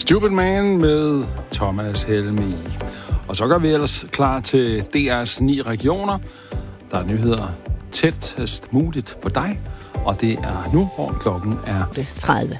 Stupid Man med Thomas Helmi. Og så gør vi ellers klar til DR's 9 regioner. Der er nyheder tættest muligt på dig. Og det er nu, hvor klokken er 30.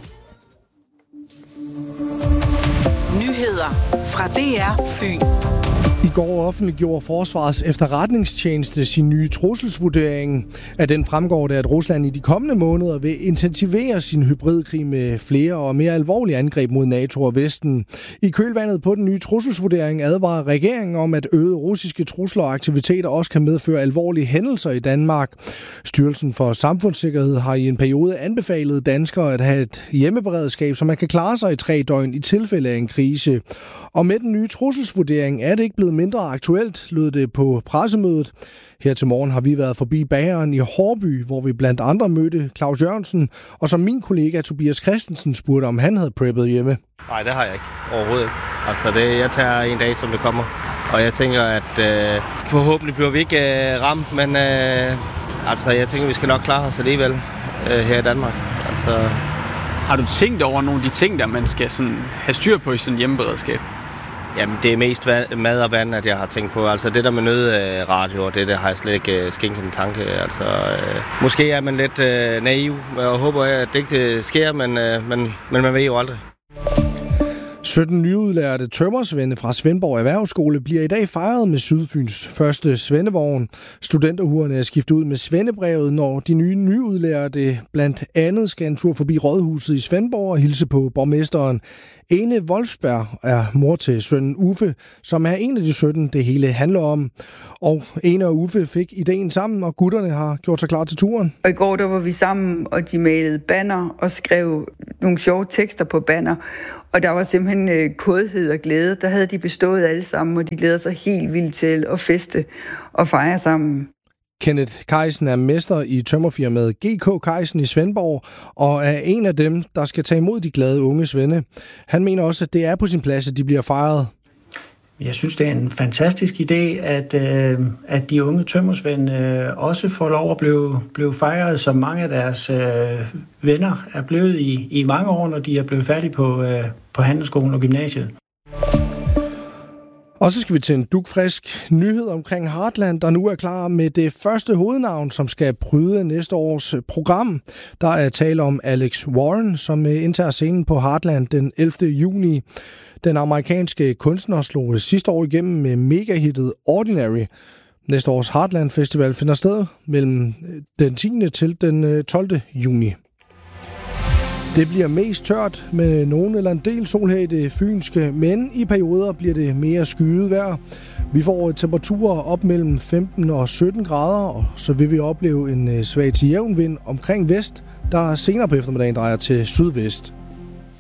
Nyheder fra DR Fyn. I går offentliggjorde Forsvarets efterretningstjeneste sin nye trusselsvurdering. Af den fremgår det, at Rusland i de kommende måneder vil intensivere sin hybridkrig med flere og mere alvorlige angreb mod NATO og Vesten. I kølvandet på den nye trusselsvurdering advarer regeringen om, at øgede russiske trusler og aktiviteter også kan medføre alvorlige hændelser i Danmark. Styrelsen for Samfundssikkerhed har i en periode anbefalet danskere at have et hjemmeberedskab, så man kan klare sig i 3 døgn i tilfælde af en krise. Og med den nye trusselsvurdering er det ikke blevet mindre aktuelt, lød det på pressemødet. Her til morgen har vi været forbi bageren i Hårby, hvor vi blandt andre mødte Claus Jørgensen, og som min kollega Tobias Christensen spurgte, om han havde preppet hjemme. Nej, det har jeg ikke. Overhovedet ikke. Altså, jeg tager en dag, som det kommer. Og jeg tænker, at forhåbentlig bliver vi ikke ramt, men jeg tænker, vi skal nok klare os alligevel her i Danmark. Altså... Har du tænkt over nogle af de ting, der man skal sådan have styr på i sådan hjemmeberedskab? Jamen, det er mest mad og vand, at jeg har tænkt på. Altså, det der med nødradio, og det har jeg slet ikke skænket en tanke. Altså, måske er man lidt naiv, og håber, at det ikke sker, men man ved jo aldrig. 17 nyudlærte tømrersvende fra Svendborg Erhvervsskole bliver i dag fejret med Sydfyns første svendevogn. Studenterhurene er skiftet ud med svendebrevet, når de nye nyudlærte blandt andet skal en tur forbi Rådhuset i Svendborg og hilse på borgmesteren. Ane Wolfsberg er mor til sønnen Uffe, som er en af de 17, det hele handler om. Og Ane og Uffe fik ideen sammen, og gutterne har gjort sig klar til turen. Og i går der var vi sammen, og de malede banner og skrev nogle sjove tekster på banner. Og der var simpelthen kodhed og glæde. Der havde de bestået alle sammen, og de glæder sig helt vildt til at feste og fejre sammen. Kenneth Kajsen er mester i tømmerfirmaet GK Kajsen i Svendborg, og er en af dem, der skal tage imod de glade unge svende. Han mener også, at det er på sin plads, at de bliver fejret. Jeg synes, det er en fantastisk idé, at de unge tømmersvende også får lov at blive fejret, som mange af deres venner er blevet i mange år, når de er blevet færdige på handelsskolen og gymnasiet. Og så skal vi til en dugfrisk nyhed omkring Heartland, der nu er klar med det første hovednavn, som skal bryde næste års program. Der er tale om Alex Warren, som indtager scenen på Heartland den 11. juni. Den amerikanske kunstner slog sidste år igennem med megahittet Ordinary. Næste års Heartland Festival finder sted mellem den 10. til den 12. juni. Det bliver mest tørt med nogen eller en del sol her i det fynske, men i perioder bliver det mere skyet vejr. Vi får temperaturer op mellem 15 og 17 grader, og så vil vi opleve en svag til jævn vind omkring vest, der senere på eftermiddagen drejer til sydvest.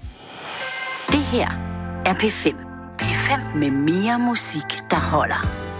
Det her er P5. P5 med mere musik, der holder.